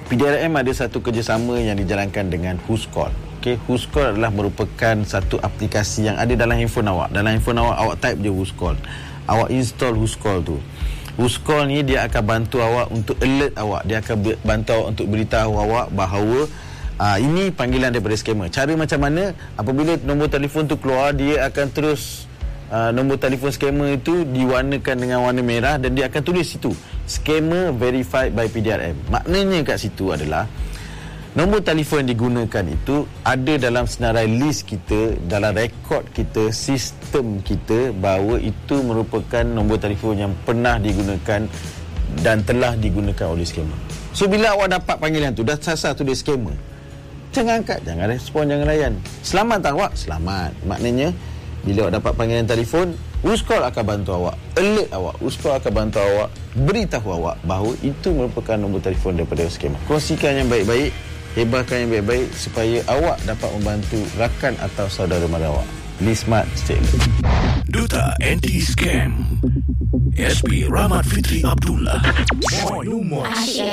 PDRM ada satu kerjasama yang dijalankan dengan Whoscall. Okey, Whoscall adalah merupakan satu aplikasi yang ada dalam handphone awak. Dalam handphone awak type je Whoscall. Awak install Whoscall tu. Whoscall ni dia akan bantu awak untuk alert awak. Dia akan bantu awak untuk beritahu awak bahawa ini panggilan daripada scammer. Cara macam mana? Apabila nombor telefon tu keluar, dia akan terus nombor telefon scammer itu diwarnakan dengan warna merah dan dia akan tulis situ scammer verified by PDRM. Maknanya kat situ adalah nombor telefon yang digunakan itu ada dalam senarai list kita, dalam rekod kita, sistem kita, bahawa itu merupakan nombor telefon yang pernah digunakan dan telah digunakan oleh scammer. So bila awak dapat panggilan tu, dah sasar tu dia scammer, jangan angkat, jangan respon, jangan layan. Selamat tak awak? Selamat. Maknanya bila awak dapat panggilan telefon, Whoscall akan bantu awak, alert awak. Whoscall akan bantu awak, beritahu awak bahawa itu merupakan nombor telefon daripada scammer. Kongsikan yang baik-baik, hebahkan yang baik-baik supaya awak dapat membantu rakan atau saudara mara awak. Be smart, stay alert. Duta Anti-Scam SP Rahmat Fitri Abdullah. More